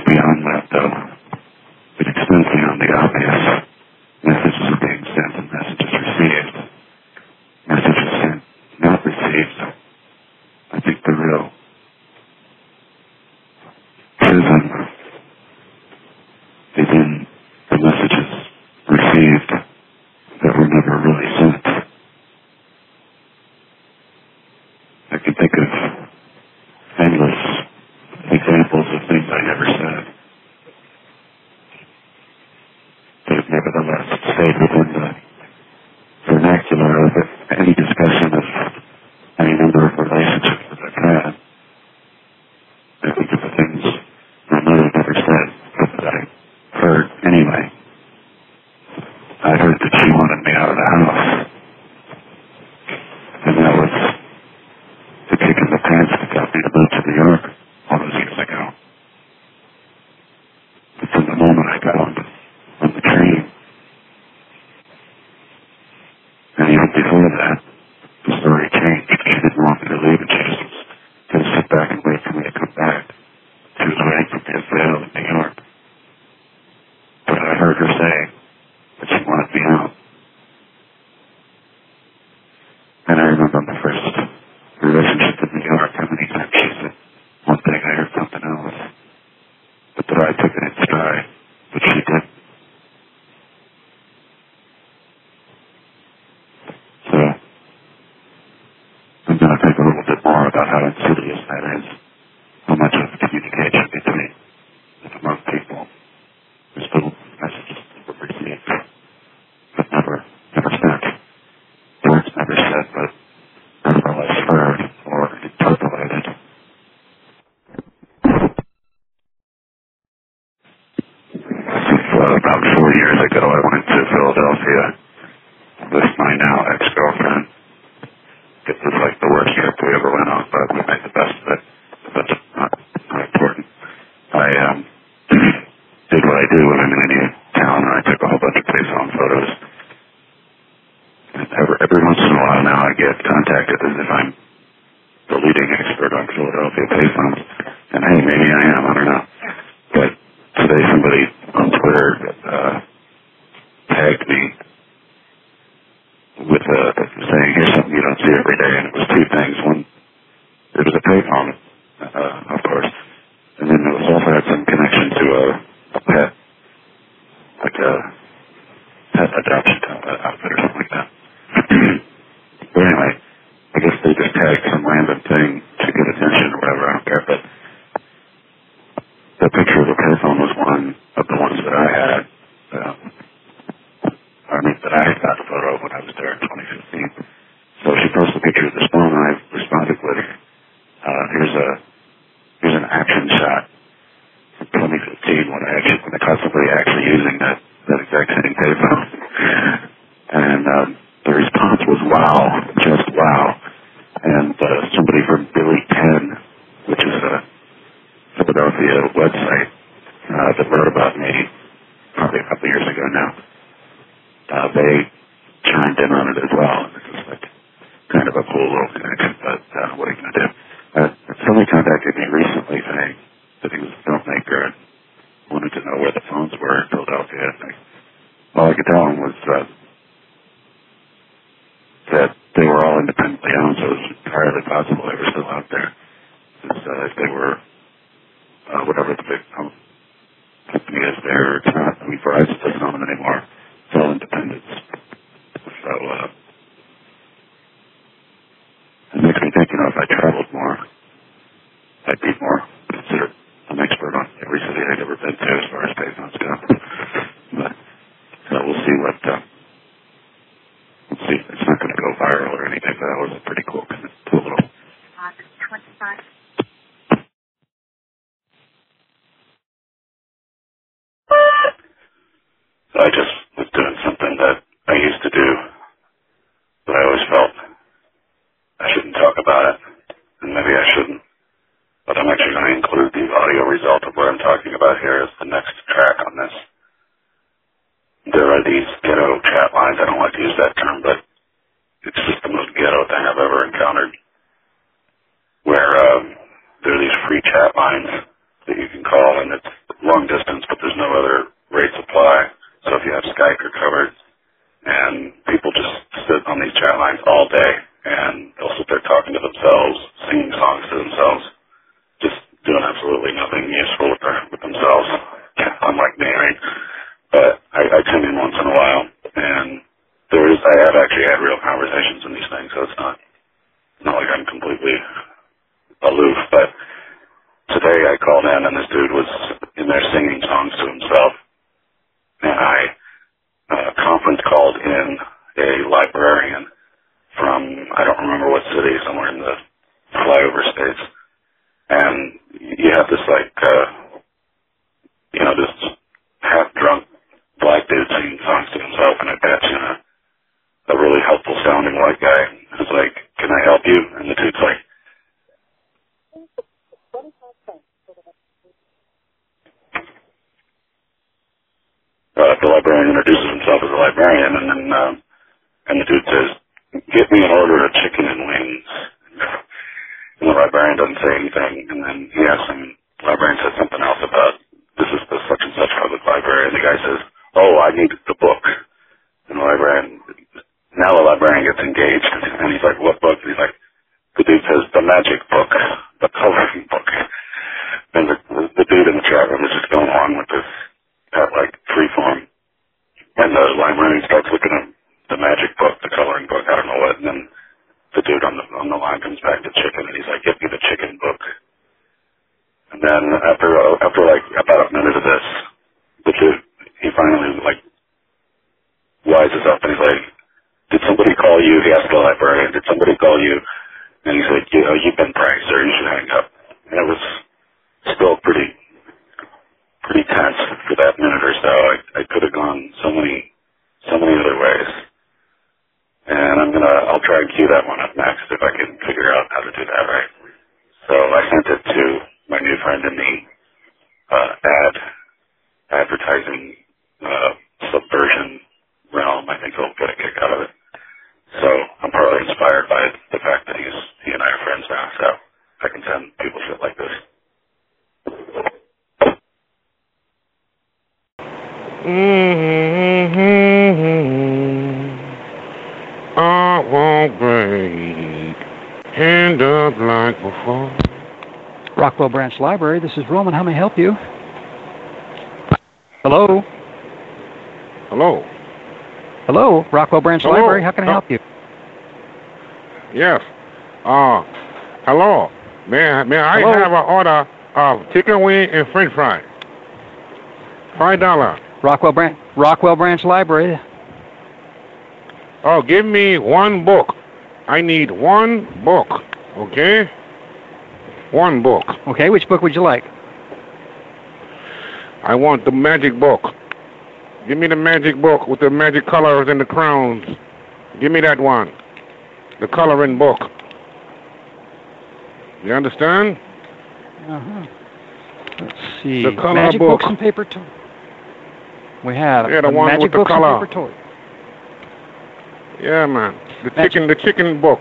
beyond that, though. It extends beyond the obvious. Messages are being sent and messages received. Messages sent, not received. I think the real prism is in the messages received that were never really sent. I can think of endless examples of things I never said, but have nevertheless stayed within the vernacular of any discussion of any number of relationships that I've had. I think of the things my mother never said, but that I heard anyway. I heard that she wanted me out of the house, and that was the kick in the pants that got me to move to New York all those years ago. But from the moment I got on the train, and even before that, the story changed. She didn't want me to leave, and she just was going to sit back and wait for me to come back. She was waiting for me to sail in New York. But I heard her say that she wanted me out. And I remember my first relationship in New York, how many times she said one thing, I heard something else. But that I took it in stride, but she didn't. So, I'm going to think a little bit more about how insidious that is. How much of communication between and among people is little messages that were received, but never sent. Words never said, but nevertheless heard or interpolated. About 4 years ago, I went to Philadelphia with my now ex-girlfriend. It was like the worst trip we ever went on, but we made the best of it. That's not important. I did what I do when I'm in any town, and I took a whole bunch of payphone photos. And every once in a while now, I get contacted as if I'm the leading expert on Philadelphia payphones. And hey, maybe I am, I don't know. But today somebody on Twitter tagged me with saying, here's something you don't see every day, and it was two things. One, it was a payphone, of course, and then it was also had some connection to a pet, like a pet adoption outfit or something like that. But anyway, I guess they just tagged some random thing to get attention or whatever, I don't care, but the picture of the payphone was one of the ones that I had. That I had got a photo of when I was there in 2015. So she posted a picture of this phone, and I responded with, here's an action shot from 2015 when I caught somebody actually using that exact same payphone. And the response was wow, just wow. And somebody from Billy 10, which is a Philadelphia website that wrote about me probably a couple years ago now. They chimed in on it as well. This is like kind of a cool little connection, but what are you going to do? Somebody contacted me recently saying that he was a filmmaker and wanted to know where the phones were in Philadelphia. And all I could tell him was that they were all independently owned, so it was entirely possible they were still out there. If they were whatever the big company is there, it's not. I mean, Verizon doesn't own them anymore. It's all independents. So it makes me think, if I traveled more, I'd be more considered an expert on every city I've ever been to as far as payphones go. But we'll see what. Let's see. It's not going to go viral or anything, but that was a pretty cool little. 25. So I just was doing something that I used to do, but I always felt I shouldn't talk about it, and maybe I shouldn't. But I'm actually going to include the audio result of what I'm talking about here as the next track on this. There are these ghetto chat lines. I don't like to use that term, but it's just the most ghetto thing I've ever encountered, where there are these free chat lines that you can call, and it's long distance, but there's no other rates apply. So if you have Skype, you're covered. And people just sit on these chat lines all day, and they'll sit there talking to themselves, singing songs to themselves, just doing absolutely nothing useful with themselves, unlike me, right? But I tune in once in a while, and I have actually had real conversations in these things, so it's not like I'm completely aloof. But today I called in, and this dude was in there singing songs to himself, and I conference called in a librarian from, I don't remember what city, somewhere in the flyover states. And you have this this half-drunk black dude singing songs to himself, and I bet you a really helpful sounding white guy who's like, "Can I help you?" And the dude's like, the librarian introduces himself as a librarian, and the dude says, "Get me an order of chicken and wings." And the librarian doesn't say anything, and then he asks him, the librarian says something else about, "This is the such and such public library," and the guy says, "Oh, I need the book." And now the librarian gets engaged, and he's like, "What book?" And he's like, the dude says, "The magic book, the coloring book." And the dude in the chat room is just going along with this at free form. And the librarian starts looking at the magic book, the coloring book, I don't know what, and then the dude on the line comes back to chicken, and he's like, "Get me the chicken book." And then after about a minute of this, the dude, he finally wises up, and he's like, "Did somebody call you?" He asked the librarian, "Did somebody call you?" And he's like, "You've been pranked, sir. You should hang up." And it was still pretty tense for that minute or so. I could have gone so many other ways. And I'll try and cue that one up next if I can figure out how to do that right. So I sent it to my new friend in the advertising subversion realm. I think he'll get a kick out of it. So I'm partly inspired by the fact that he and I are friends now, so I can send people shit like this. I won't break, hand up like before. Rockwell Branch Library, this is Roman. How may I help you? Hello? Hello? Hello, Rockwell Branch Hello? Library, how can I help you? Yes. Hello. May I Hello? have an order of chicken wing and french fry? $5. Rockwell Branch Library. Oh, give me one book. I need one book, okay? One book. Okay, which book would you like? I want the magic book. Give me the magic book with the magic colors and the crowns. Give me that one. The coloring book. You understand? Uh-huh. Let's see. The color magic book. books and paper toys. We have the one magic with the books color. and paper toys. Yeah, man. The chicken book.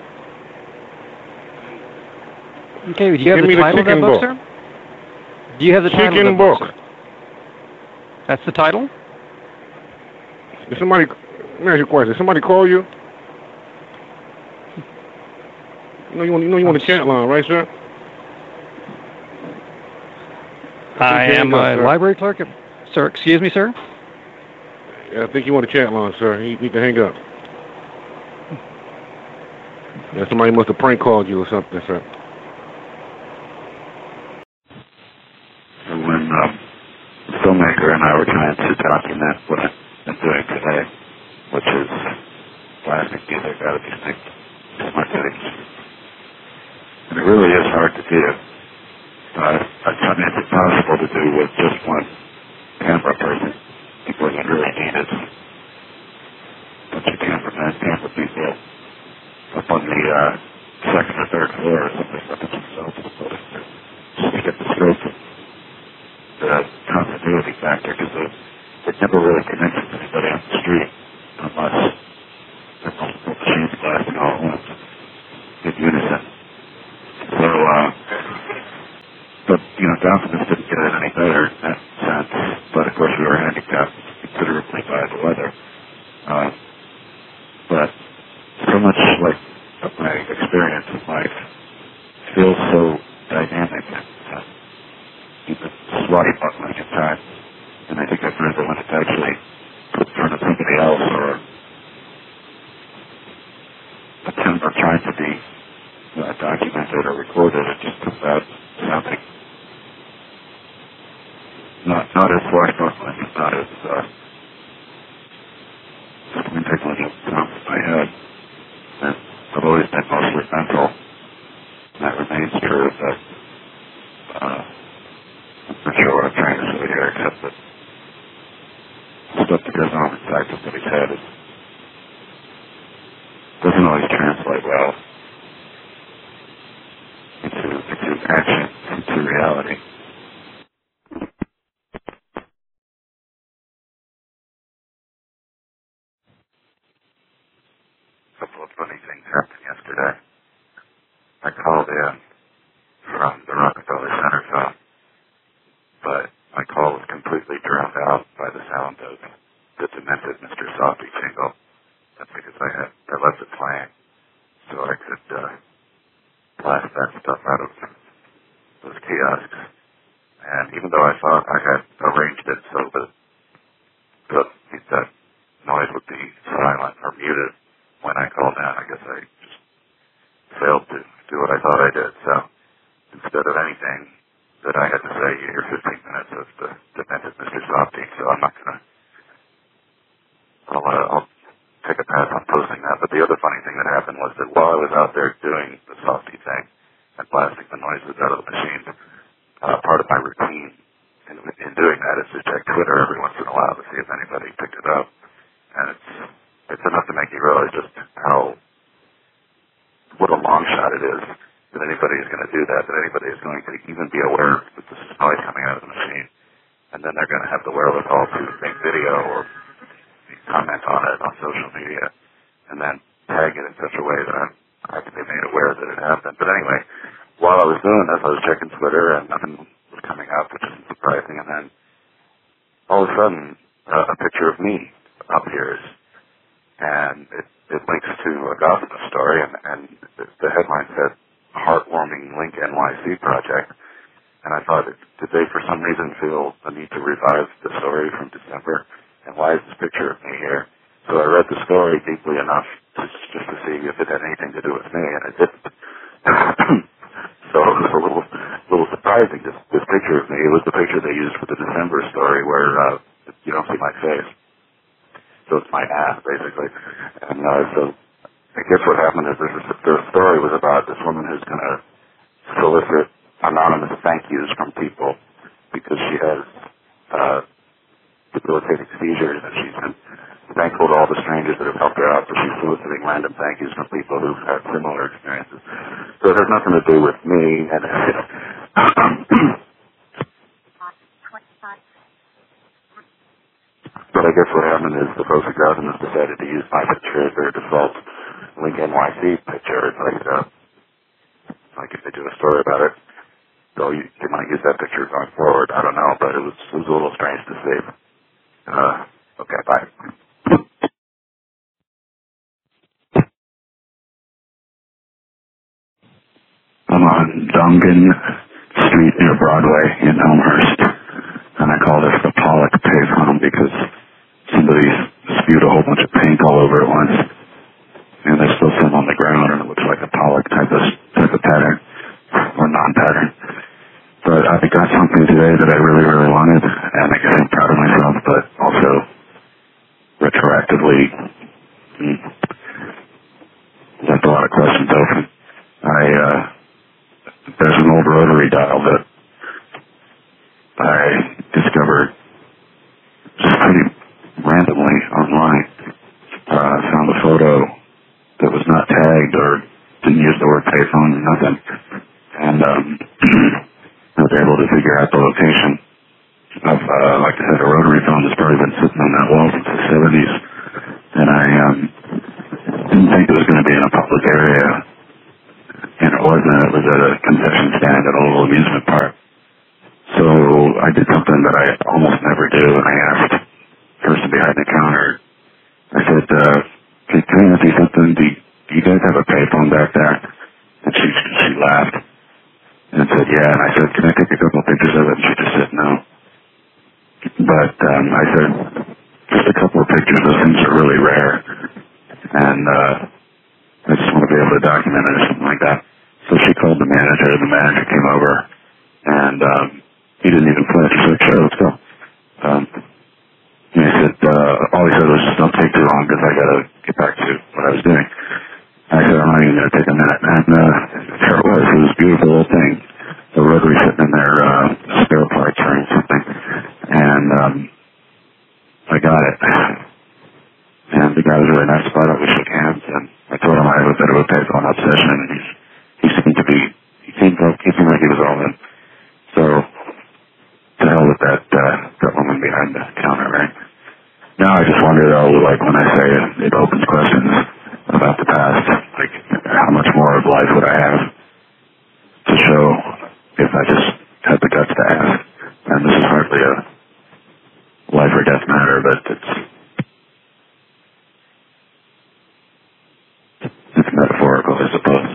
Okay, do you have Give me the title of that book, sir? Do you have the title of that book, sir? That's the title? Did somebody, let me ask you a question. Did somebody call you? You want a chat line, right, sir? I am a library clerk. Sir, excuse me, sir? Yeah, I think you want a chat line, sir. You need to hang up. Yeah, somebody must have prank called you or something, sir. When the filmmaker and I were trying to document what I'm doing today, which is plastic music out of these things, smart things. And it really is hard to do. I mean, it's impossible to do with just one camera person. People that really need it. A bunch of camera people up on the second or third floor or something, up in themselves just to get the scope of the continuity factor, because it never really connects with anybody on the street unless there's multiple machines blasting all at once in unison. So But, Gotham just didn't get it any better in that sense. But, of course, we were handicapped considerably by the weather. But so much like of my experience in life feels so dynamic and even swashbuckling at times. And I think I've learned that when it's actually put in front of somebody else or attempt or trying to be documented or recorded, it just comes out sounding not as swashbuckling, not as spectacular as it sounds in my head. And I've always been mostly mental. And that remains true, but I'm not sure what I'm trying to say here, except that stuff that goes on inside somebody's head doesn't always translate well into action, into reality. A couple of funny things happened yesterday. I called in from the Rockefeller Center phone, but my call was completely drowned out by the sound of the demented Mr. Softee jingle. That's because I left it playing, so I could blast that stuff out of those kiosks. And even though I thought I had arranged it so that that noise would be silent or muted when I called in, I guess I just failed to do what I thought I did. So instead of anything that I had to say, you hear 15 minutes of the demented Mr. Softee. So I'm not gonna. I'll take a pass on posting that. But the other funny thing that happened was that while I was out there doing the Softee thing and blasting the noises out of the machine, part of my routine in doing that is to check Twitter every once in a while to see if anybody picked it up. And it's enough to make you realize just what a long shot it is that anybody is going to do that anybody is going to even be aware that this is noise coming out of the machine. And then they're going to have the wherewithal to make video or comment on it on social media and then tag it in such a way that I can be made aware that it happened. But anyway, while I was doing this, I was checking Twitter and nothing was coming up, which isn't surprising. And then all of a sudden, a picture of me appears, and it links to a gossip story, and the headline said, "Heartwarming Link NYC Project." And I thought, did they for some reason feel the need to revive the story from December? And why is this picture of me here? So I read the story deeply enough just to see if it had anything to do with me, and it didn't. So it was a little surprising, this picture of me. It was the picture they used for the December story where you don't see my face. So it's my ass, basically. And so I guess what happened is the story was about this woman who's going to solicit anonymous thank yous from people because she has debilitating seizures, and she's been thankful to all the strangers that have helped her out, but she's soliciting random thank yous from people who've had similar experiences. So it has nothing to do with me, and but I guess what happened is the folks at Gotham has decided to use my picture as their default Link NYC picture. It's like if they do a story about it, they might use that picture going forward. I don't know, but it was a little strange to see. Okay, bye. I'm on Dongan Street near Broadway in Elmhurst, and I call this the Pollock payphone because somebody spewed a whole bunch of paint all over it once, and there's still some on the ground, and it looks like a Pollock type of pattern, or non-pattern. But I got something today that I really, really wanted, and I guess I'm proud of myself, but also retroactively left a lot of questions open. There's an old rotary dial that I discovered just pretty randomly online. I found a photo that was not tagged or didn't use the word payphone or nothing, and I was able to figure out the location of, like I said, a rotary phone that's probably been sitting on that wall since the 70s, and I didn't think it was going to be in a public area, and it wasn't. It was at a concession stand at a little amusement park, I did something that I almost never do, and I asked the person behind the counter, I said, can I ask you something? Do you guys have a payphone back there? And she laughed and said, yeah. And I said, can I take a couple of pictures of it? And she just said no. But I said, just a couple of pictures. Those things are really rare. And I just want to be able to document it or something like that. So she called the manager. The manager came over, and he didn't even flinch. He said, sure, let's go. And he said, all he said was, just don't take too long because I got to get back to what I was doing. I said, I'm not even going to take a minute. And there it was. It was a beautiful little thing. The rotary sitting in their spare parts or something. And I got it. And the guy was really nice about it. We shook hands, and I told him I have a bit of a payphone obsession, and he seemed like he was all in. So, to hell with that woman behind the counter, right? Now I just wonder, though, like when I say it opens questions about the past, like how much more of life would I have to show if I just had the guts to ask? And this is hardly a life or death matter, but it's metaphorical, I suppose.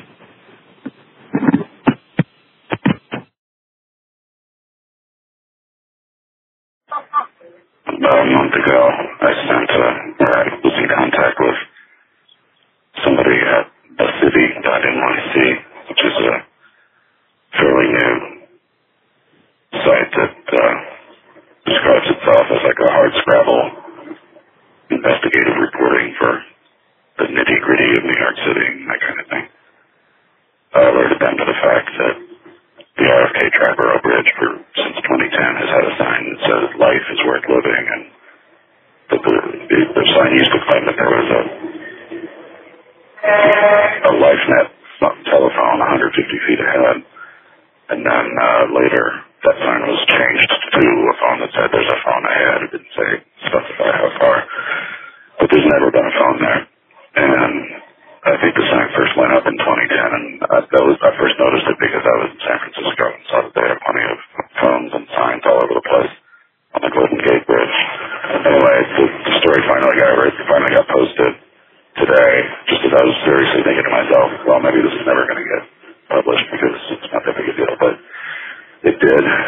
About a month ago, I was in contact with somebody at thecity.nyc, which is a fairly new site that describes itself as like a hardscrabble investigative reporting for the nitty-gritty of New York City and that kind of thing. I alerted them to the fact that the RFK Triborough Bridge since 2010 has had a sign that says life is worth living, and the sign used to claim that there was a LifeNet telephone 150 feet ahead, and then later that sign was changed to a phone that said there's a phone ahead. It didn't specify how far, but there's never been a phone there. And I think the sign first went up in 2010, and I first noticed it because I was in San Francisco and saw that they had plenty of phones and signs all over the place on the Golden Gate Bridge. Anyway, the story finally got posted today, just as I was seriously thinking to myself, well, maybe this is never going to get published because it's not that big a deal, but it did.